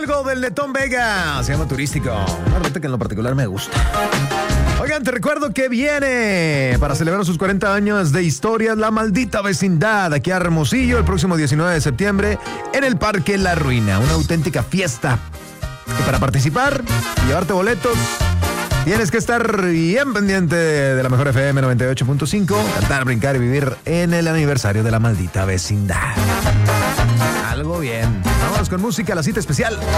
algo del Netón Vega. Se llama Turístico. Una ruta que en lo particular me gusta. Oigan, te recuerdo que viene para celebrar sus 40 años de historia La Maldita Vecindad aquí a Hermosillo el próximo 19 de septiembre en el Parque La Ruina. Una auténtica fiesta. Y para participar y llevarte boletos, tienes que estar bien pendiente de la mejor FM 98.5, cantar, brincar y vivir en el aniversario de La Maldita Vecindad. Algo bien. Vámonos con música, la cita especial.